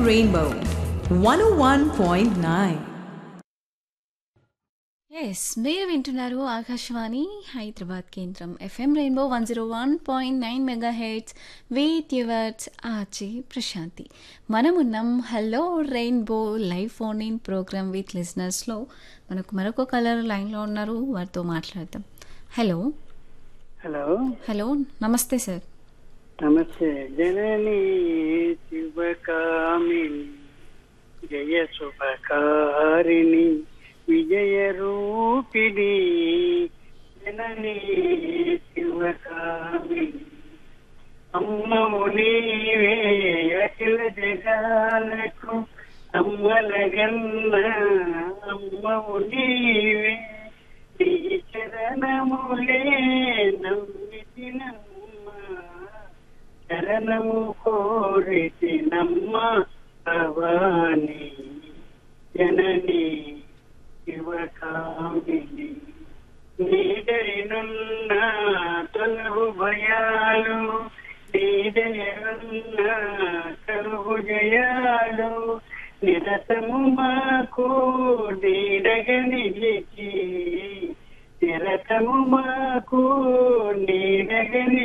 Rainbow 101.9. Yes మీరు వింటున్నారు ఆకాశవాణి హైదరాబాద్ కేంద్రం FM rainbow 101.9 mega heads with yours RJ Prashanti. మనమున్నాం hello rainbow live phone in programme with లిజనర్స్లో. మనకు మరొక కలర్ లైన్లో ఉన్నారు, వారితో మాట్లాడదాం. హలో హలో హలో నమస్తే సార్. నమస్తే. జనని శుభకామిని జయ శుభకారిణి విజయ రూపిణి జనని శివకామిని అమ్మము నీవే అఖిల జగాలకు అమ్మలగన్న అమ్మము నీవే నీ చరణములే నమ్మితినమ్మ చరణము కోరితినమ్మ భవాని జనని శివకామిని నీదైనున్న తొలగు భయాలు నీదైనున్న కలుగు జయాలు నిరతము మాకు నీడగ నిలిచి నిరతము మాకు